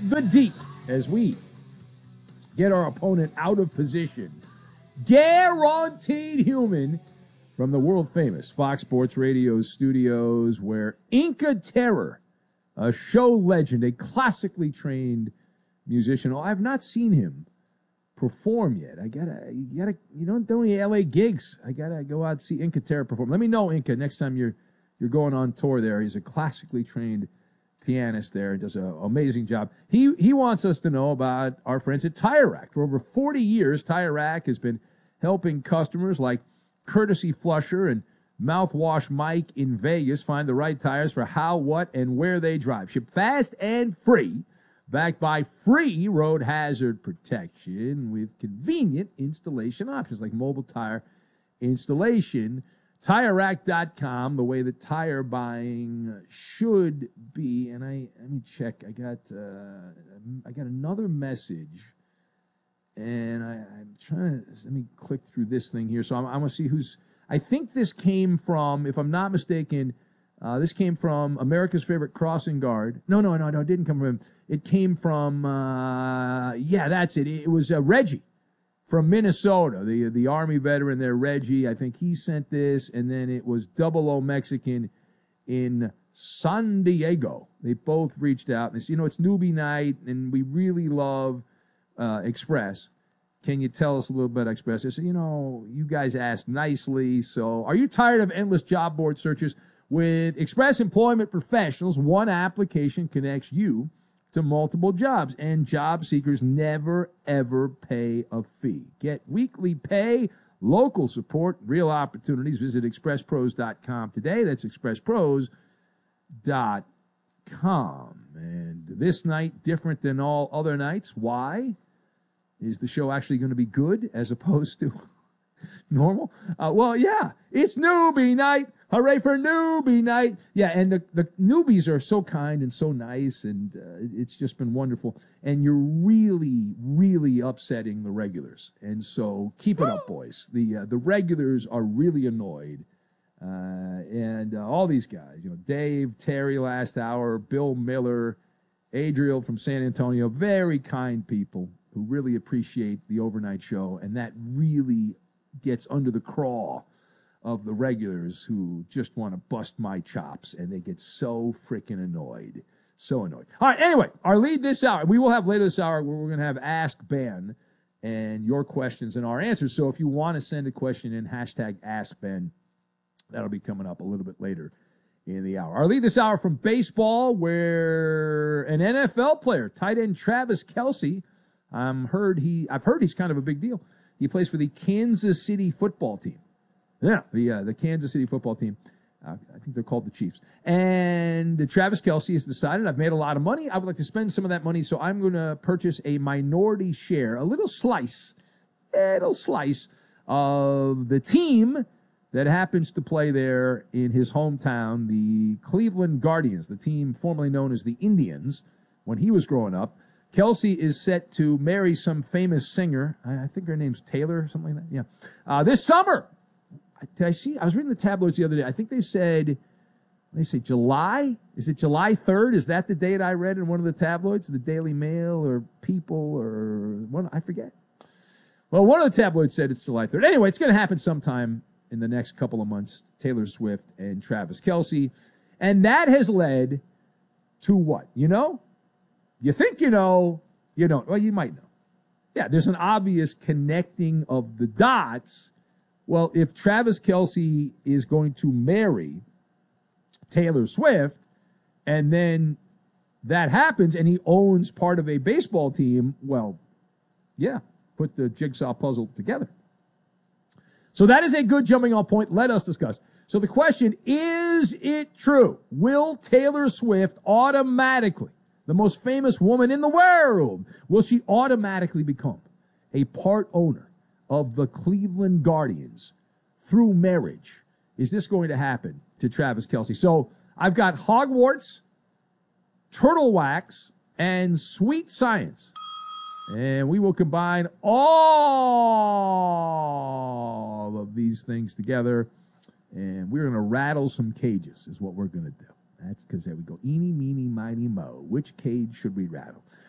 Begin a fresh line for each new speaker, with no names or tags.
the deep as we get our opponent out of position. Guaranteed Human from the world-famous Fox Sports Radio studios, where Inca Terror, a show legend, a classically trained musician. Oh, I have not seen him perform yet. You don't do any LA gigs. I gotta go out and see Inca Terror perform. Let me know, Inca, next time you're going on tour there. He's a classically trained pianist there, does an amazing job. He wants us to know about our friends at Tire Rack. For over 40 years, Tire Rack has been helping customers like Courtesy Flusher and Mouthwash Mike in Vegas find the right tires for how, what, and where they drive. Ship fast and free, backed by free road hazard protection with convenient installation options like mobile tire installation. TireRack.com, the way that tire buying should be. And let me check. I got another message, and I'm trying to, let me click through this thing here. So I'm going to see who's, I think this came from, if I'm not mistaken, this came from America's favorite crossing guard. No, it didn't come from him. It came from, that's it. It was Reggie from Minnesota, the Army veteran there, Reggie. I think he sent this, and then it was Double O Mexican in San Diego. They both reached out, and they said, it's newbie night, and we really love Express. Can you tell us a little bit about Express? I said, you guys asked nicely, so are you tired of endless job board searches? With Express Employment Professionals, one application connects you to multiple jobs, and job seekers never, ever pay a fee. Get weekly pay, local support, real opportunities. Visit expresspros.com today. That's expresspros.com. And this night, different than all other nights. Why? Is the show actually going to be good as opposed to normal? It's newbie night. Hooray for newbie night. Yeah, and the newbies are so kind and so nice, and it's just been wonderful. And you're really, really upsetting the regulars. And so keep it up, boys. The regulars are really annoyed. And all these guys, Dave, Terry last hour, Bill Miller, Adriel from San Antonio, very kind people who really appreciate the overnight show. And that really gets under the craw of the regulars who just want to bust my chops, and they get so freaking annoyed. So annoyed. All right, anyway, our lead this hour, we will have later this hour where we're going to have Ask Ben and your questions and our answers. So if you want to send a question in, hashtag Ask Ben, that'll be coming up a little bit later in the hour. Our lead this hour from baseball, where an NFL player, tight end Travis Kelce, I've heard he's kind of a big deal. He plays for the Kansas City football team. Yeah, the Kansas City football team. I think they're called the Chiefs. And Travis Kelce has decided, I've made a lot of money. I would like to spend some of that money, so I'm going to purchase a minority share, a little slice of the team that happens to play there in his hometown, the Cleveland Guardians, the team formerly known as the Indians when he was growing up. Kelce is set to marry some famous singer. I think her name's Taylor or something like that. Yeah. This summer. Did I see? I was reading the tabloids the other day. I think they say July. Is it July 3rd? Is that the date I read in one of the tabloids, the Daily Mail or People or one? I forget. Well, one of the tabloids said it's July 3rd. Anyway, it's going to happen sometime in the next couple of months. Taylor Swift and Travis Kelce, and that has led to what? You think you know, you don't. Well, you might know. Yeah, there's an obvious connecting of the dots. Well, if Travis Kelce is going to marry Taylor Swift, and then that happens, and he owns part of a baseball team, well, yeah, put the jigsaw puzzle together. So that is a good jumping off point. Let us discuss. So the question, is it true? Will Taylor Swift automatically, the most famous woman in the world, will she automatically become a part owner of the Cleveland Guardians through marriage? Is this going to happen to Travis Kelce? So I've got Hogwarts, Turtle Wax, and Sweet Science. And we will combine all of these things together, and we're going to rattle some cages is what we're going to do. That's because there we go. Eeny, meeny, miny, mo. Which cage should we rattle?